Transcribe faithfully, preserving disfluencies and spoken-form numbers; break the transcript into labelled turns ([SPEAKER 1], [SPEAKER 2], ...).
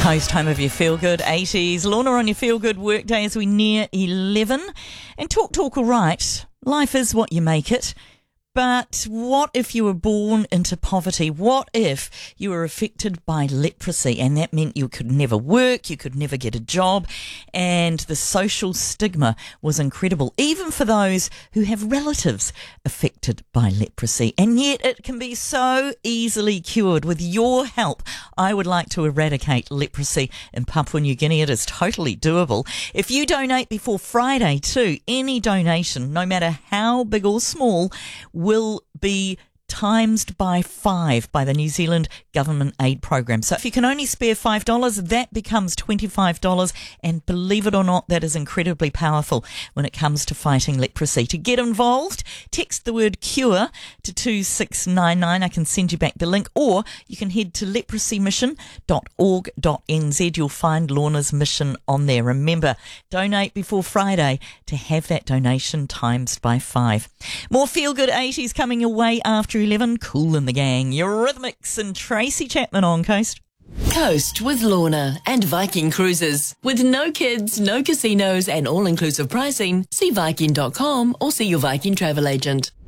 [SPEAKER 1] Coast, home of your feel-good eighties. Lorna on your feel-good workday as we near eleven. And talk, talk, all right. Life is what you make it. But what if you were born into poverty? What if you were affected by leprosy and that meant you could never work, you could never get a job, and the social stigma was incredible, even for those who have relatives affected by leprosy. And yet it can be so easily cured. With your help, I would like to eradicate leprosy in Papua New Guinea. It is totally doable. If you donate before Friday too, any donation, no matter how big or small, will be timesed by five by the New Zealand Government Aid Program. So if you can only spare five dollars, that becomes twenty-five dollars. And believe it or not, that is incredibly powerful when it comes to fighting leprosy. To get involved, text the word CURE to two six nine nine. I can send you back the link, or you can head to leprosy mission dot org dot n z. You'll find Lorna's mission on there. Remember, donate before Friday to have that donation times by five. More Feel Good eighties coming your way after eleven. Cool in the Gang, Eurythmics and Tracy Chapman on Coast.
[SPEAKER 2] Coast with Lorna and Viking Cruises. With no kids, no casinos and all-inclusive pricing, see Viking dot com or see your Viking travel agent.